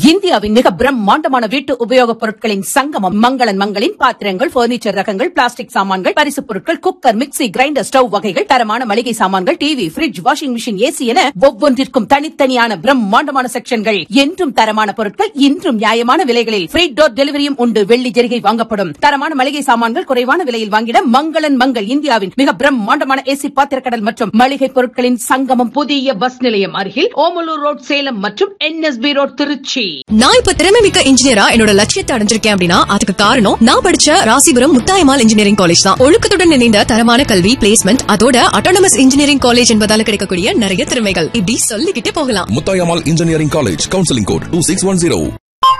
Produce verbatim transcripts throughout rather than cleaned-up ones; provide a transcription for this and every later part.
இந்தியாவின் மிக பிரம்மாண்டமான வீட்டு உபயோகப் பொருட்களின் சங்கமம் மங்களன் மங்களின் பாத்திரங்கள், பர்னிச்சர் ரகங்கள், பிளாஸ்டிக் சாமான்கள், பரிசுப் பொருட்கள், குக்கர், மிக்ஸி, கிரைண்டர், ஸ்டவ் வகைகள், தரமான மளிகை சாமான்கள், TV, fridge, washing machine, AC என ஒவ்வொன்றிற்கும் தனித்தனியான பிரம்மாண்டமான செக்ஷன்கள். என்றும் தரமான பொருட்கள், இன்றும் நியாயமான விலைகளில் ஃப்ரீ டோர் டெலிவரியும் உண்டு. வெள்ளி ஜெரிகை வாங்கப்படும். தரமான மளிகை சாமான்கள் குறைவான விலையில் வாங்கிட மங்களன் மங்கள். இந்தியாவின் மிக பிரம்மாண்டமான ஏசி பாத்திரக்கடல் மற்றும் மளிகை பொருட்களின் சங்கமம். புதிய பஸ் நிலையம் அருகில் ஓமலூர் ரோட், சேலம் மற்றும் என்எஸ்பி ரோட், திருச்சி. நான் இப்ப திறமை மிக்க இன்ஜினியரா என்னோட லட்சியத்தை அடைஞ்சிருக்கேன் அப்படின்னா அதுக்கு காரணம் நான் படிச்ச ராசிபுரம் முத்தாயம்மாள் இன்ஜினியரிங் காலேஜ் தான். ஒழுக்கத்துடன் இணைந்த தரமான கல்வி, பிளேஸ்மெண்ட், அதோட அட்டானமஸ் இன்ஜினியரிங் காலேஜ் என்பதால கிடைக்கக்கூடிய நிறைய திறமைகள் இப்படி சொல்லிக்கிட்டே போகலாம். Muthayammal engineering college, counselling code two six one zero.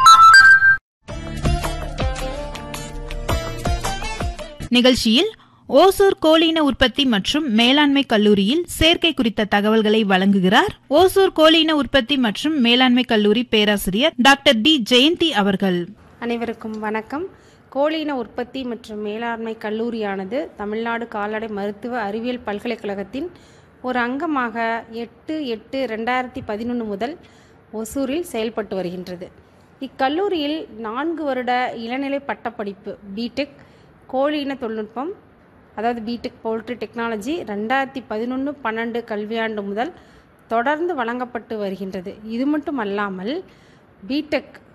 நிகழ்ச்சியில் ஓசூர் கோழியின உற்பத்தி மற்றும் மேலாண்மை கல்லூரியில் சேர்க்கை குறித்த தகவல்களை வழங்குகிறார் ஓசூர் கோழியின உற்பத்தி மற்றும் மேலாண்மை கல்லூரி பேராசிரியர் டாக்டர் டி ஜெயந்தி அவர்கள். அனைவருக்கும் வணக்கம். கோழியின உற்பத்தி மற்றும் மேலாண்மை கல்லூரியானது தமிழ்நாடு கால்நடை மருத்துவ அறிவியல் பல்கலைக்கழகத்தின் ஒரு அங்கமாக எட்டு எட்டு ரெண்டாயிரத்தி பதினொன்று முதல் ஒசூரில் செயல்பட்டு வருகின்றது. இக்கல்லூரியில் நான்கு வருட இளநிலை பட்டப்படிப்பு பிடெக் கோழியின தொழில்நுட்பம், அதாவது பிடெக் பவுல்ட்ரி டெக்னாலஜி ரெண்டாயிரத்தி பதினொன்று பன்னெண்டு கல்வியாண்டு முதல் தொடர்ந்து வழங்கப்பட்டு வருகின்றது. இது மட்டும் அல்லாமல் பிடெக்